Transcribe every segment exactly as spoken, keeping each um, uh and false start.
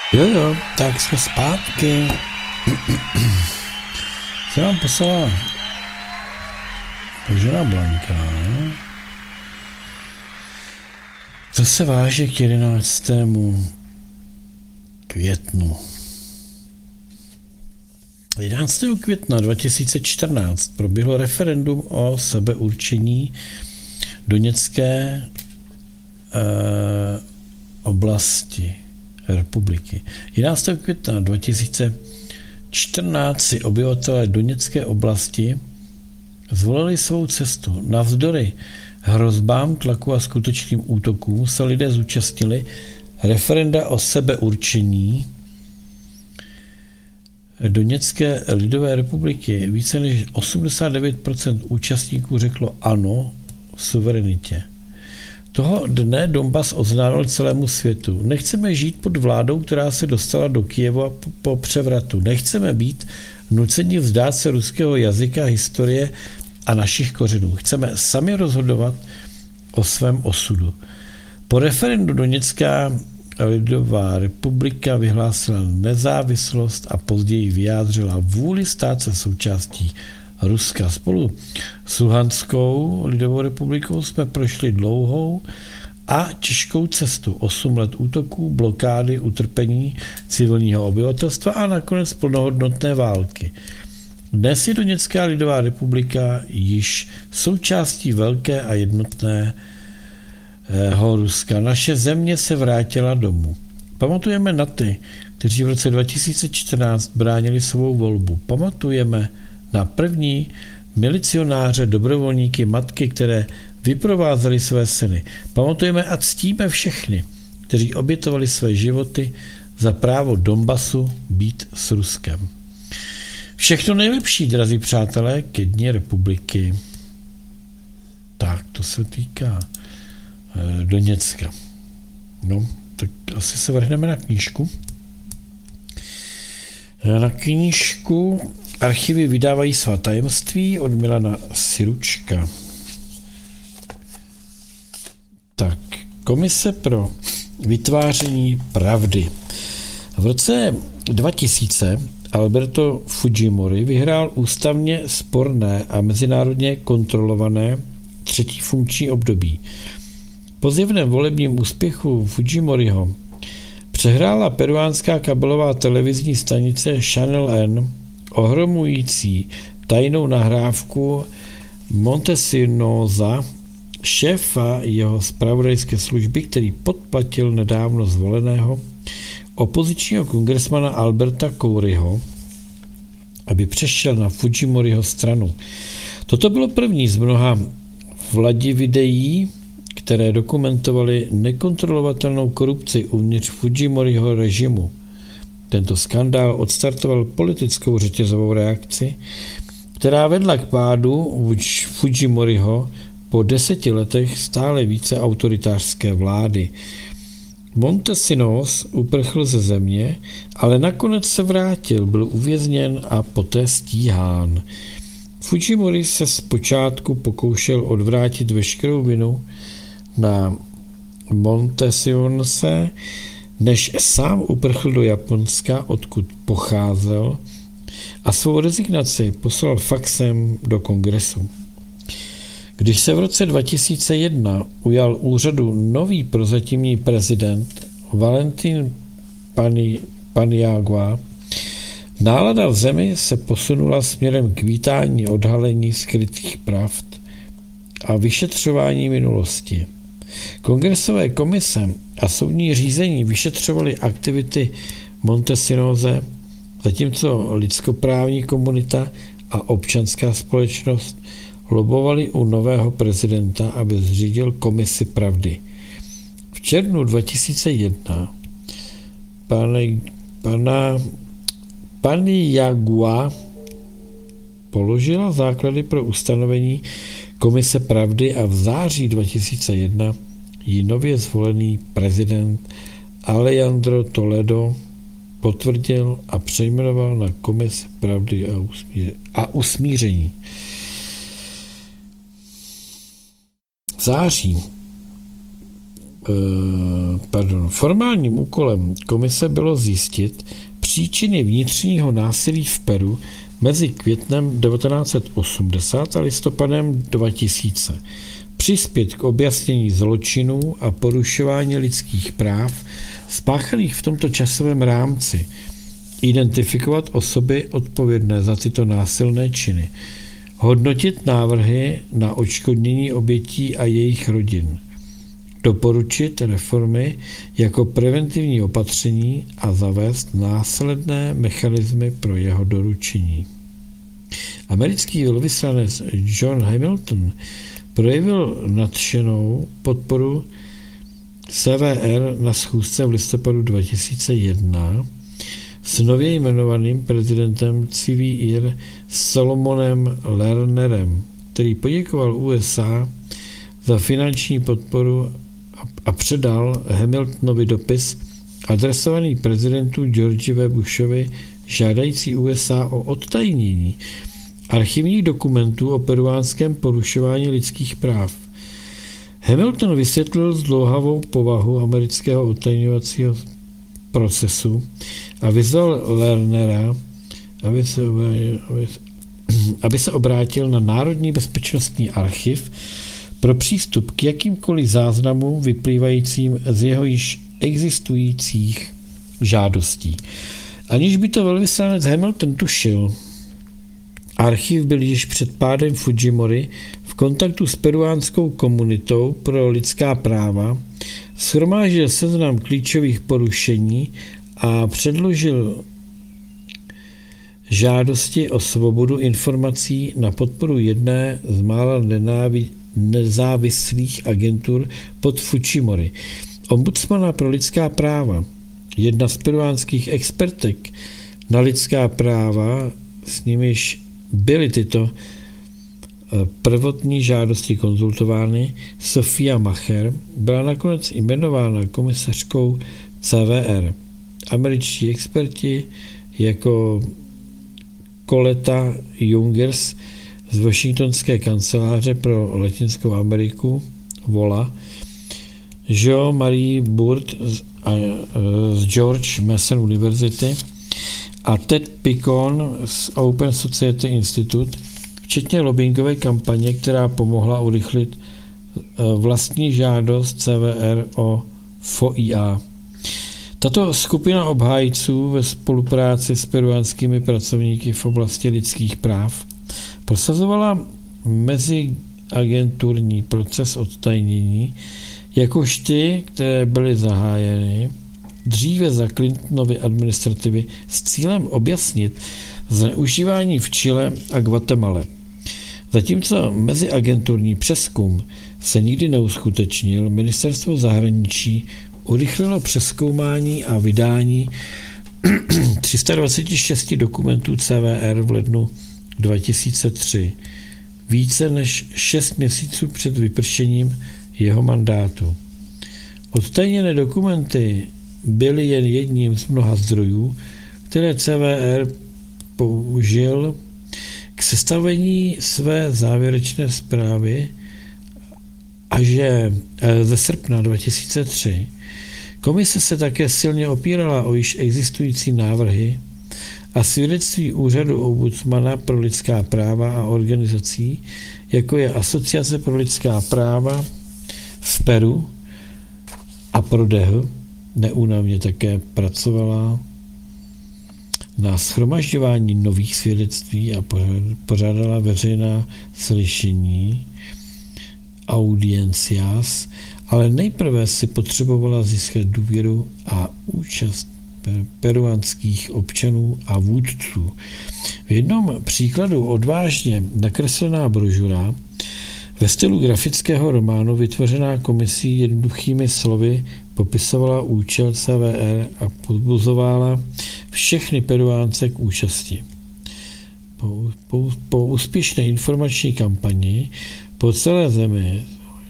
Jo, jo, tak jsme zpátky. Se vám poslala žena Blanka. To se váže k jedenáctému květnu. jedenáctého května dva tisíce čtrnáct proběhlo referendum o sebeurčení Doněcké eh, oblasti republiky. jedenáctého května dva tisíce čtrnáct si obyvatelé Doněcké oblasti zvolili svou cestu. Navzdory hrozbám, tlaku a skutečným útokům se lidé zúčastnili referenda o sebeurčení Doněcké lidové republiky. Více než osmdesát devět procent účastníků řeklo ano suverenitě. Toho dne Donbas oznámil celému světu. Nechceme žít pod vládou, která se dostala do Kyjeva po převratu. Nechceme být nuceni vzdát se ruského jazyka, historie a našich kořenů. Chceme sami rozhodovat o svém osudu. Po referendu Doněcká lidová republika vyhlásila nezávislost a později vyjádřila vůli stát se součástí Ruska. Spolu s Luhanskou lidovou republikou jsme prošli dlouhou a těžkou cestu. Osm let útoků, blokády, utrpení civilního obyvatelstva a nakonec plnohodnotné války. Dnes je Doněcká lidová republika již součástí velké a jednotného Ruska. Naše země se vrátila domů. Pamatujeme na ty, kteří v roce dva tisíce čtrnáct bránili svou volbu. Pamatujeme na první milicionáře, dobrovolníky, matky, které vyprovázely své syny. Pamatujeme a ctíme všechny, kteří obětovali své životy za právo Donbasu být s Ruskem. Všechno nejlepší, drazí přátelé, ke dni republiky. Tak, to se týká e, Doněcka. No, tak asi se vrhneme na knížku. Na knížku Archivy vydávají svá tajemství od Milana Siručka. Tak, Komise pro vytváření pravdy. V roce dva tisíce Alberto Fujimori vyhrál ústavně sporné a mezinárodně kontrolované třetí funkční období. Po zjevném volebním úspěchu Fujimoriho přehrála peruánská kabelová televizní stanice Channel N ohromující tajnou nahrávku Montesinoza, šéfa jeho zpravodajské služby, který podplatil nedávno zvoleného opozičního kongresmana Alberta Couryho, aby přešel na Fujimoriho stranu. Toto bylo první z mnoha vladivideí, které dokumentovaly nekontrolovatelnou korupci uvnitř Fujimoriho režimu. Tento skandál odstartoval politickou řetězovou reakci, která vedla k pádu Fujimoriho po deseti letech stále více autoritářské vlády. Montesinos uprchl ze země, ale nakonec se vrátil, byl uvězněn a poté stíhán. Fujimori se zpočátku pokoušel odvrátit veškerou vinu na Montesinose, než sám uprchl do Japonska, odkud pocházel, a svou rezignaci poslal faxem do kongresu. Když se v roce dva tisíce jedna ujal úřadu nový prozatímní prezident Valentín Paniagua, nálada v zemi se posunula směrem k vítání odhalení skrytých pravd a vyšetřování minulosti. Kongresové komise a soudní řízení vyšetřovaly aktivity Montesinoze, zatímco lidskoprávní komunita a občanská společnost lobovali u nového prezidenta, aby zřídil komisi pravdy. V červnu dva tisíce jedna pane, pana Paniagua položila základy pro ustanovení komise pravdy a v září dva tisíce jedna ji nově zvolený prezident Alejandro Toledo potvrdil a přejmenoval na komisi pravdy a usmíření. V září pardon, formálním úkolem komise bylo zjistit příčiny vnitřního násilí v Peru mezi květnem devatenáct set osmdesát a listopadem dva tisíce. Přispět k objasnění zločinů a porušování lidských práv spáchaných v tomto časovém rámci, identifikovat osoby odpovědné za tyto násilné činy, hodnotit návrhy na odškodnění obětí a jejich rodin, doporučit reformy jako preventivní opatření a zavést následné mechanismy pro jeho doručení. Americký velvyslanec John Hamilton projevil nadšenou podporu C V R na schůzce v listopadu dva tisíce jedna s nově jmenovaným prezidentem C V R Salomonem Lernerem, který poděkoval U S A za finanční podporu a předal Hamiltonovi dopis adresovaný prezidentu George W. Bushovi žádající U S A o odtajnění archivních dokumentů o peruánském porušování lidských práv. Hamilton vysvětlil zdlouhavou povahu amerického odtajňovacího procesu a vyzval Lernera, aby se, aby, aby se obrátil na Národní bezpečnostní archiv pro přístup k jakýmkoliv záznamům vyplývajícím z jeho již existujících žádostí. Aniž by to velvyslanec Hamilton tušil, archiv byl již před pádem Fujimory v kontaktu s peruánskou komunitou pro lidská práva, shromáždil seznam klíčových porušení a předložil žádosti o svobodu informací na podporu jedné z mála nenávi- nezávislých agentur pod Fujimory, ombudsmana pro lidská práva. Jedna z peruánských expertek na lidská práva, s nimiž byly tyto prvotní žádosti konzultovány, Sofia Macher, byla nakonec jmenována komisařkou C V R. Američtí experti jako Coletta Jungers z Washingtonské kanceláře pro Latinskou Ameriku, Vola, Jean-Marie Burt z, z George Mason University a Ted Picon z Open Society Institute, včetně lobbyingové kampaně, která pomohla urychlit vlastní žádost C V R o F O I A. Tato skupina obhájců ve spolupráci s peruánskými pracovníky v oblasti lidských práv prosazovala meziagenturní proces odtajnění, jakož ty, které byly zahájeny dříve za Clintonovy administrativy s cílem objasnit zneužívání v Chile a Guatemale. Zatímco meziagenturní přezkum se nikdy neuskutečnil, ministerstvo zahraničí urychlilo přezkoumání a vydání tři sta dvacet šest dokumentů C V R v lednu dva tisíce tři, více než šest měsíců před vypršením jeho mandátu. Odtajněné dokumenty byly jen jedním z mnoha zdrojů, které C V R použil k sestavení své závěrečné zprávy a že ze srpna dva tisíce tři komise se také silně opírala o již existující návrhy a svědectví úřadu ombudsmana pro lidská práva a organizací, jako je Asociace pro lidská práva v Peru a Prodeho, neúnavně také pracovala na shromažďování nových svědectví a pořádala veřejná slyšení, audiencias, ale nejprve si potřebovala získat důvěru a účast peruánských občanů a vůdců. V jednom příkladu odvážně nakreslená brožura ve stylu grafického románu vytvořená komisí jednoduchými slovy popisovala účel C V R a podbuzovala všechny Peruánce k účasti. Po, po, po úspěšné informační kampani po celé zemi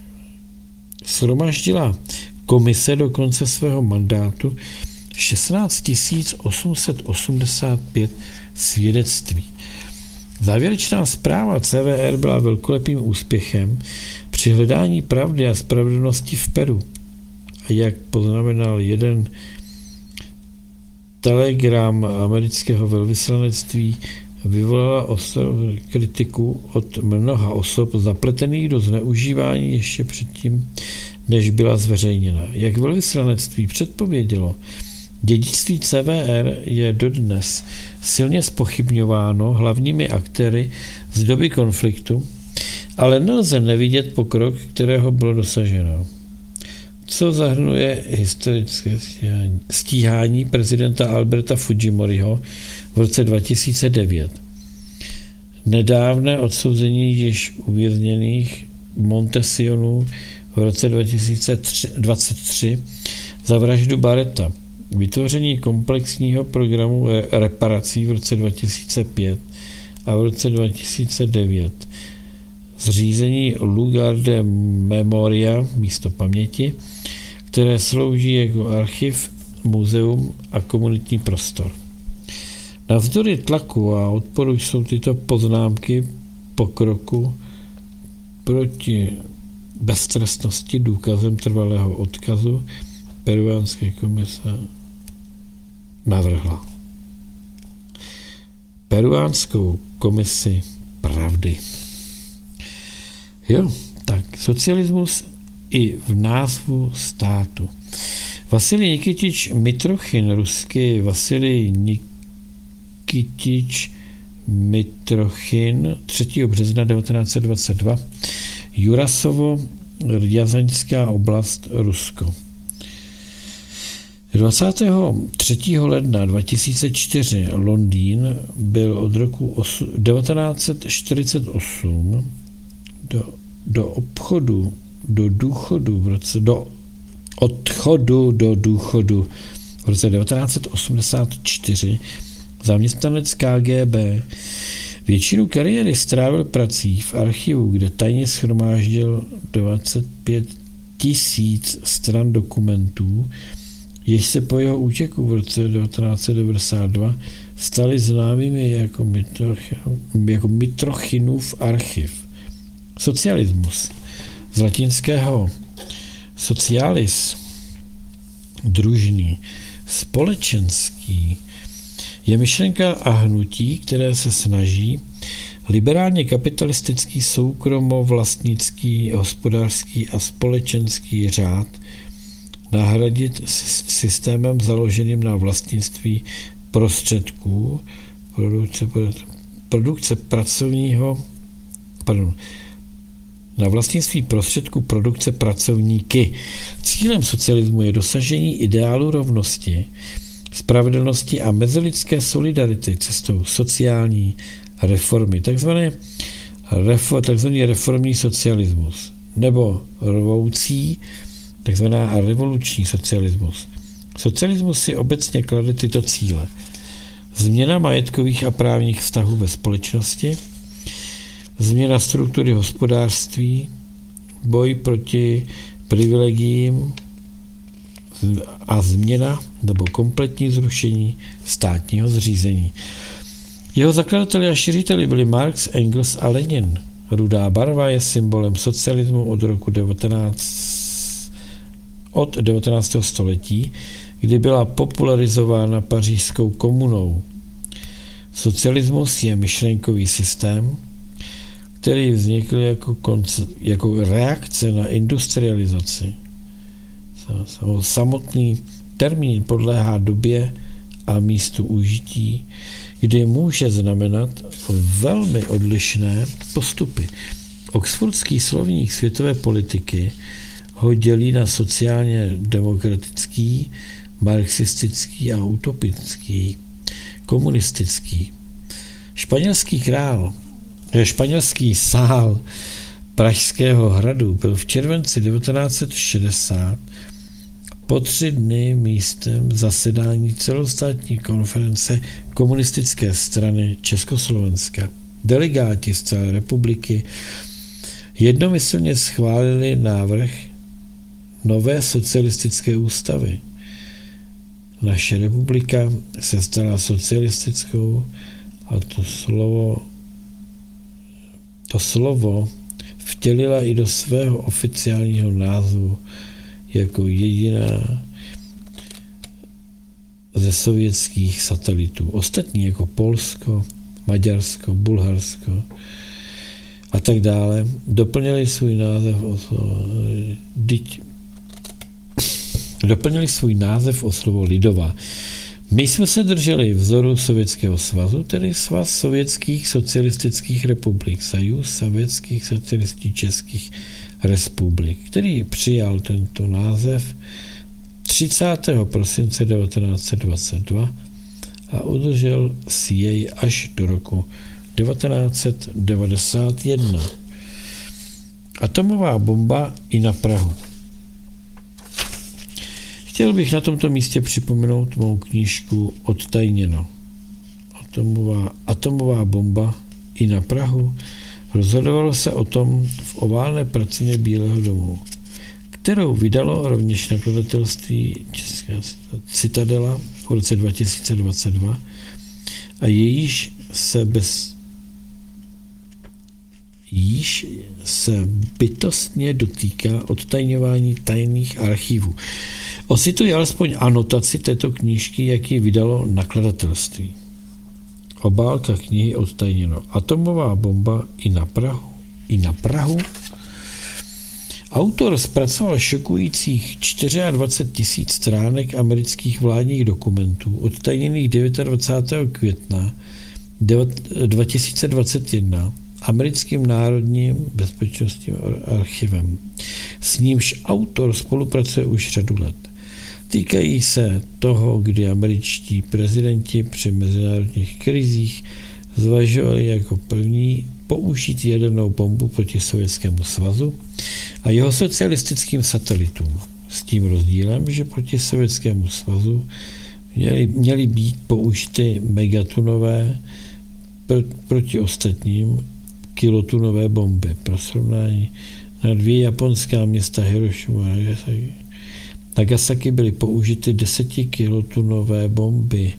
shromaždila komise do konce svého mandátu šestnáct tisíc osm set osmdesát pět svědectví. Závěrečná zpráva C V R byla velkolepým úspěchem při hledání pravdy a spravedlnosti v Peru. a jak poznamenal jeden telegram amerického velvyslanectví, vyvolala kritiku od mnoha osob zapletených do zneužívání ještě předtím, než byla zveřejněna. Jak velvyslanectví předpovědělo, dědictví C V R je dodnes silně zpochybňováno hlavními aktéry z doby konfliktu, ale nelze nevidět pokrok, kterého bylo dosaženo. Co zahrnuje historické stíhání, stíhání prezidenta Alberta Fujimoriho v roce dva tisíce devět. Nedávné odsouzení již uvězněných Montesionů v roce dva tisíce dvacet tři za vraždu Barretta. Vytvoření komplexního programu reparací v roce dva tisíce pět a v roce dva tisíce devět. Zřízení Lugar de Memoria, místo paměti, které slouží jako archiv, muzeum a komunitní prostor. Navzdory tlaku a odporu jsou tyto poznámky pokroku proti beztrestnosti důkazem trvalého odkazu peruánské komise navrhla. Peruánskou komisi pravdy. Jo, tak socialismus i v názvu státu. Vasilij Nikitič Mitrochin, rusky Vasilij Nikitič Mitrochin, třetího března devatenáct set dvacet dva, Jurasovo, Rjazaňská oblast, Rusko. dvacátého třetího ledna dva tisíce čtyři Londýn byl od roku devatenáct set čtyřicet osm do, do obchodu, do důchodu v roce, do odchodu do důchodu v roce devatenáct set osmdesát čtyři zaměstnanec K G B. Většinu kariéry strávil prací v archivu, kde tajně shromáždil dvacet pět tisíc stran dokumentů, jež se po jeho útěku v roce devatenáct set devadesát dva stali známými jako, Mitrochin, jako Mitrochinův archiv. Socialismus z latinského socialis, družný, společenský, je myšlenka a hnutí, které se snaží liberálně kapitalistický, soukromovlastnický, hospodářský a společenský řád nahradit systémem založeným na vlastnictví prostředků, produkce, produkce pracovního, pardon, na vlastnictví prostředků produkce pracovníky. Cílem socialismu je dosažení ideálu rovnosti, spravedlnosti a mezilidské solidarity cestou sociální reformy, takzvané takzvaný reformní socialismus, nebo rvoucí, takzvaná revoluční socialismus. Socialismus si obecně klade tyto cíle. Změna majetkových a právních vztahů ve společnosti, změna struktury hospodářství, boj proti privilegiím a změna nebo kompletní zrušení státního zřízení. Jeho zakladateli a šiřiteli byli Marx, Engels a Lenin. Rudá barva je symbolem socialismu od roku devatenáct, od devatenáctého století, kdy byla popularizována pařížskou komunou. Socialismus je myšlenkový systém, který vznikl jako, konce, jako reakce na industrializaci. Samotný termín podléhá době a místu užití, kdy může znamenat velmi odlišné postupy. Oxfordský slovník světové politiky ho dělí na sociálně demokratický, marxistický a utopický, komunistický. Španělský král, španělský sál Pražského hradu byl v červenci devatenáct set šedesát po tři dny místem zasedání celostátní konference komunistické strany Československa. Delegáti z celé republiky jednomyslně schválili návrh nové socialistické ústavy. Naše republika se stala socialistickou a to slovo, to slovo vtělila i do svého oficiálního názvu jako jediná ze sovětských satelitů. Ostatní jako Polsko, Maďarsko, Bulharsko a tak dále doplnili svůj název o slovo, doplnili svůj název o slovo lidová. My jsme se drželi vzoru Sovětského svazu, tedy Svaz sovětských socialistických republik, Sajuz sovětských socialistických republik, který přijal tento název třicátého prosince devatenáct set dvacet dva a udržel si jej až do roku devatenáct set devadesát jedna. Atomová bomba i na Prahu. Chtěl bych na tomto místě připomenout mou knížku Odtajněno. Atomová, atomová bomba i na Prahu. Rozhodovalo se o tom v oválné pracině Bílého domu, kterou vydalo rovněž nakladatelství Česká Citadela v roce dva tisíce dvacet dva a jejíž se bez již se bytostně dotýká odtajňování tajných archivů. Ocituji alespoň anotaci této knížky, jak ji vydalo nakladatelství. Obálka knihy Odtajněno. Atomová bomba i na Prahu. I na Prahu. Autor zpracoval šokujících dvacet čtyři tisíc stránek amerických vládních dokumentů, odtajněných dvacátého devátého května dva tisíce dvacet jedna americkým národním bezpečnostním archivem. S nímž autor spolupracuje už řadu let. Týkají se toho, kdy američtí prezidenti při mezinárodních krizích zvažovali jako první použít jadernou bombu proti Sovětskému svazu a jeho socialistickým satelitům. S tím rozdílem, že proti Sovětskému svazu měly, měly být použity megatunové pr- proti ostatním kilotunové bomby. Pro srovnání na dvě japonská města Hirošima a Nagasaki. Nagasaki byly použity desetikilotunové bomby.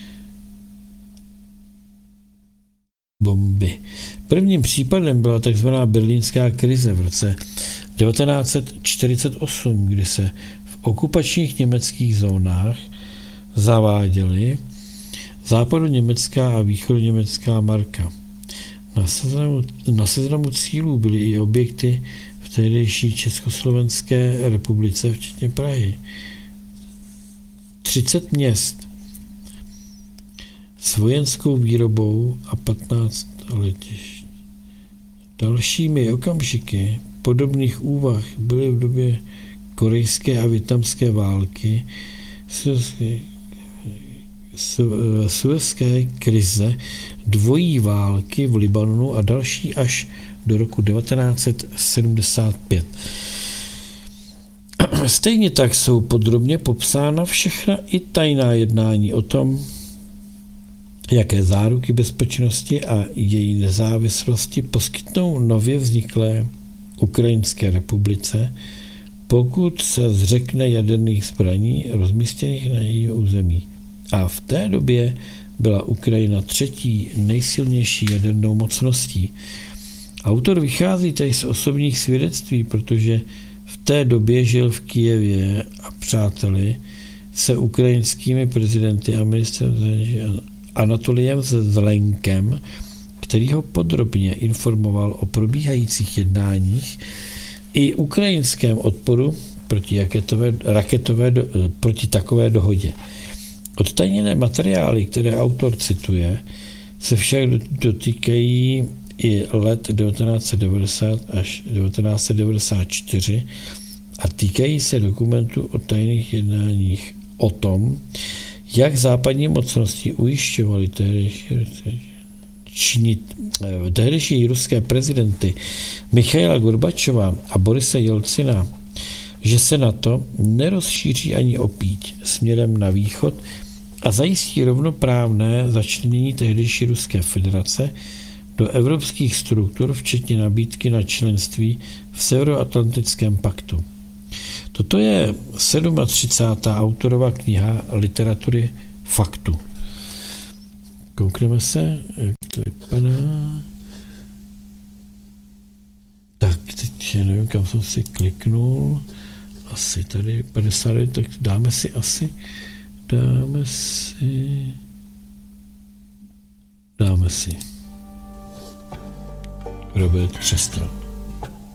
bomby. Prvním případem byla tzv. Berlínská krize v roce devatenáct set čtyřicet osm, kdy se v okupačních německých zónách zaváděly západoněmecká a východoněmecká marka. Na seznamu, na seznamu cílů byly i objekty v tehdejší Československé republice, včetně Prahy. třicet měst s vojenskou výrobou a patnáct letišť. Dalšími okamžiky podobných úvah byly v době korejské a vietnamské války, suezské krize, dvojí války v Libanonu a další až do roku devatenáct set sedmdesát pět. Stejně tak jsou podrobně popsána všechna i tajná jednání o tom, jaké záruky bezpečnosti a její nezávislosti poskytnou nově vzniklé Ukrajinské republice, pokud se zřekne jaderných zbraní rozmístěných na její území. A v té době byla Ukrajina třetí nejsilnější jadernou mocností. Autor vychází tady z osobních svědectví, protože v té době žil v Kyjevě a přáteli se ukrajinskými prezidenty a ministrem Anatoliem Zelenkem, který ho podrobně informoval o probíhajících jednáních i ukrajinském odporu proti, raketové, raketové, proti takové dohodě. Odtajněné materiály, které autor cituje, se však dotýkají i let devatenáct set devadesát až devatenáct set devadesát čtyři a týkají se dokumentů o tajných jednáních o tom, jak západní mocnosti ujišťovaly tehdejší ruské prezidenty Michaila Gorbačova a Borise Jelcina, že se NATO nerozšíří ani opíť směrem na východ a zajistí rovnoprávné začlenění tehdejší Ruské federace do evropských struktur, včetně nabídky na členství v Severoatlantickém paktu. Toto je třicátá sedmá autorova kniha literatury faktu. Koukneme se, jak to vypadá. Tak, teď nevím, kam jsem si kliknul. asi tady padesát devět, tak dáme si asi, dáme si, dáme si Robert Křestel.